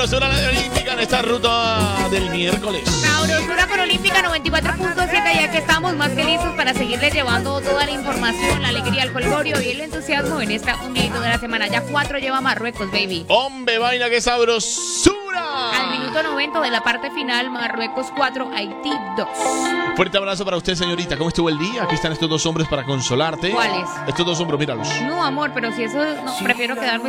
sabrosura olímpica en esta ruta del miércoles. Sabrosura con Olímpica 94.7, ya que estamos más que listos para seguirles llevando toda la información, la alegría, el colgorio y el entusiasmo en esta unidad de la semana. Ya 4 lleva Marruecos, baby. ¡Hombre, vaina, qué sabrosura! Al minuto 90 de la parte final, Marruecos 4, Haití 2. Fuerte abrazo para usted, señorita. ¿Cómo estuvo el día? Aquí están estos dos hombres para consolarte. ¿Cuáles? Estos dos hombres, míralos. No, amor, pero si eso, no, prefiero quedarme